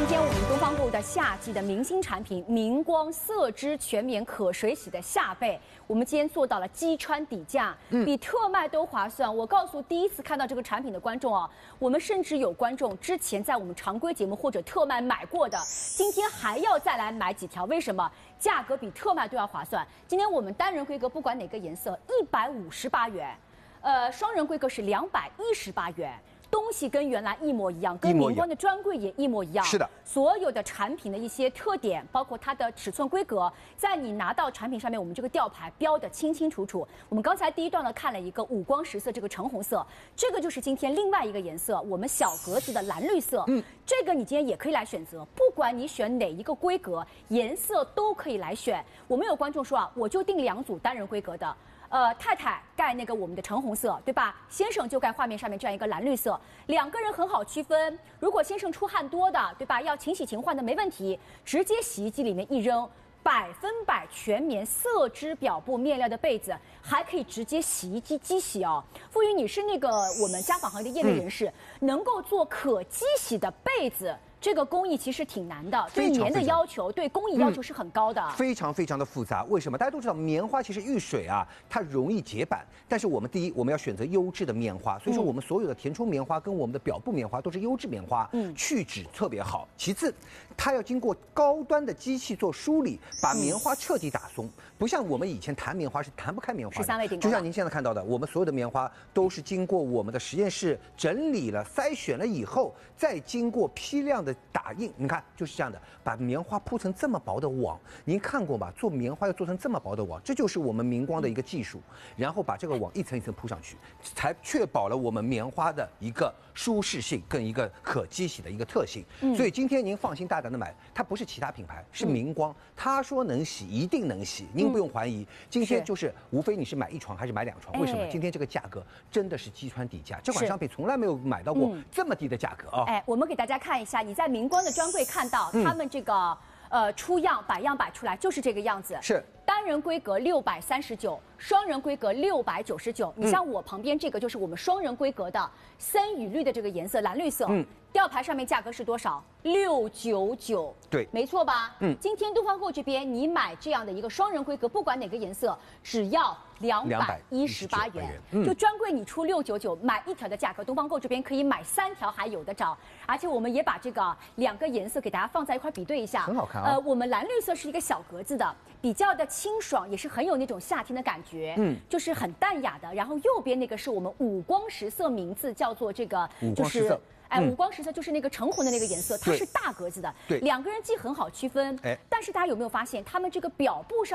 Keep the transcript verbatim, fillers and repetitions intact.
天我们东方购的夏季的明星产品明光色织全棉可水洗的夏被，我们今天做到了击穿底价，比特卖都划算。我告诉第一次看到这个产品的观众啊，我们甚至有观众之前在我们常规节目或者特卖买过的，今天还要再来买几条，为什么？价格比特卖都要划算。今天我们单人规格不管哪个颜色，一百五十八元，呃，双人规格是两百一十八元。 东西跟原来一模一样，跟明光的专柜也一模一样。 是的， 所有的产品的一些特点，包括它的尺寸规格，在你拿到产品上面，我们这个吊牌标的清清楚楚。我们刚才第一段呢看了一个五光十色，这个橙红色，这个就是今天另外一个颜色，我们小格子的蓝绿色。嗯，这个你今天也可以来选择，不管你选哪一个规格，颜色都可以来选。我们有观众说啊，我就订两组单人规格的。 呃，太太盖那个我们的橙红色，对吧？先生就盖画面上面这样一个蓝绿色，两个人很好区分。如果先生出汗多的，对吧？要勤洗勤换的没问题，直接洗衣机里面一扔，百分百全棉色织表布面料的被子，还可以直接洗衣机机洗哦。傅宇，你是那个我们家纺行业的业内人士，嗯、能够做可机洗的被子。 这个工艺其实挺难的，对棉的要求，对工艺要求是很高的， 非常非常的复杂。为什么？大家都知道，棉花其实遇水啊，它容易结板。但是我们第一，我们要选择优质的棉花，所以说我们所有的填充棉花跟我们的表布棉花都是优质棉花，嗯，去脂特别好。其次，它要经过高端的机器做梳理，把棉花彻底打松，不像我们以前弹棉花是弹不开棉花的。十三位顶。 就像您现在看到的，我们所有的棉花都是经过我们的实验室整理了、筛选了以后，再经过批量的打印。 你看，就是这样的，把棉花铺成这么薄的网，您看过吧？做棉花要做成这么薄的网，这就是我们明光的一个技术。然后把这个网一层一层铺上去，才确保了我们棉花的一个舒适性跟一个可机洗的一个特性。嗯、所以今天您放心大胆的买，它不是其他品牌，是明光。他说能洗，一定能洗，您不用怀疑。今天就是无非你是买一床还是买两床？为什么？今天这个价格真的是击穿底价，这款商品从来没有买到过这么低的价格啊！ 哎，我们给大家看一下，你在明光的 专柜看到他们这个、嗯、呃出样摆样摆出来就是这个样子， 是单人规格六百三十九，双人规格六百九十九。你像我旁边这个就是我们双人规格的森雨绿的这个颜色，蓝绿色，嗯，吊牌上面价格是多少？六九九， 对， 没错吧？嗯，今天东方购这边你买这样的一个双人规格，不管哪个颜色，只要两百一十八元，嗯、就专柜你出六九九，买一条的价格，东方购这边可以买三条还有的找。而且我们也把这个两个颜色给大家放在一块比对一下， 很好看啊。 呃，我们蓝绿色是一个小格子的，比较的清爽，也是很有那种夏天的感觉，嗯，就是很淡雅的。然后右边那个是我们五光十色，名字叫做这个，就是。 哎，五光十色就是那个橙红的那个颜色，它是大格子的， 对， 两个人既很好区分，哎，但是大家有没有发现，他们这个表布上？